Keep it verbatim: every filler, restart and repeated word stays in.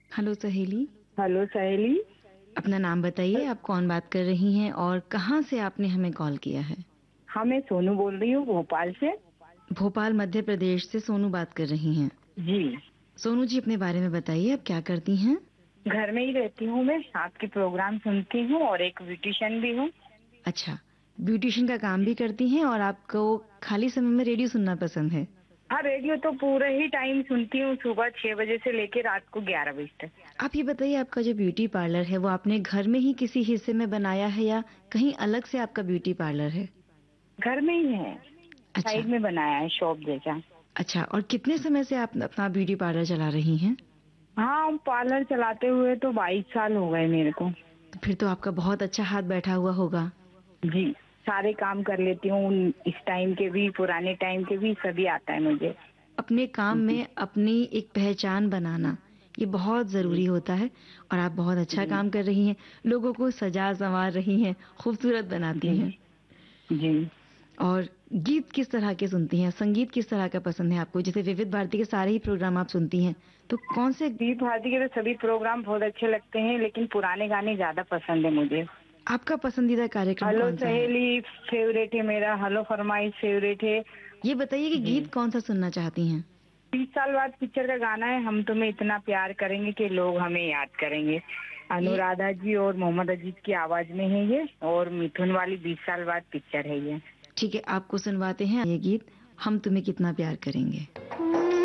Hello सहेली। Hello सहेली। अपना नाम बताइए, आप कौन बात कर रही हैं और कहाँ से आपने हमें कॉल किया है? हाँ, मैं सोनू बोल रही हूँ भोपाल से। भोपाल मध्य प्रदेश से सोनू बात कर रही हैं। जी। सोनू जी, अपने बारे में बताइए, आप क्या करती हैं? घर में ही रहती हूँ, मैं आपके प्रोग्राम सुनती हूँ और एक ब्यूटिशियन भी हूँ। अच्छा, ब्यूटिशियन का काम भी करती हैं और आपको खाली समय में रेडियो सुनना पसंद है? हाँ, रेडियो तो पूरे ही टाइम सुनती हूँ, सुबह छह बजे से लेकर रात को ग्यारह बजे तक। आप ये बताइए, आपका जो ब्यूटी पार्लर है वो आपने घर में ही किसी हिस्से में बनाया है या कहीं अलग से आपका ब्यूटी पार्लर है? घर में ही है, अच्छा। साइड में बनाया है शॉप जैसा। अच्छा, और कितने समय से आप अपना ब्यूटी पार्लर चला रही हैं? हाँ, पार्लर चलाते हुए तो बाईस साल हो गए मेरे को। तो फिर तो आपका बहुत अच्छा हाथ बैठा हुआ होगा। जी, सारे काम कर लेती हूँ, इस टाइम के भी पुराने टाइम के भी सभी आता है मुझे। अपने काम जी। में अपनी एक पहचान बनाना ये बहुत जी। ज़रूरी होता है और आप बहुत अच्छा जी। काम कर रही हैं। लोगों को सजा संवार रही हैं, खूबसूरत बनाती जी। हैं। जी। और गीत किस तरह के सुनती हैं? संगीत किस तरह का पसंद है आपको? जैसे विविध भारती के सारे ही प्रोग्राम आप सुनती हैं, तो कौन से विविध भारती के तो सभी प्रोग्राम बहुत अच्छे लगते हैं, लेकिन पुराने गाने ज्यादा पसंद है मुझे। आपका पसंदीदा कार्यक्रम हेलो कौन सा है? सहेली फेवरेट है मेरा, हेलो फरमाइश फेवरेट है। ये बताइए कि जी। गीत कौन सा सुनना चाहती हैं? तीस साल बाद पिक्चर का गाना है, हम तुम्हें इतना प्यार करेंगे कि लोग हमें याद करेंगे। ये अनुराधा जी और मोहम्मद अजीज की आवाज में है ये, और मिथुन वाली बीस साल बाद पिक्चर है ये। ठीक है, आपको सुनवाते हैं ये गीत, हम तुम्हें कितना प्यार करेंगे।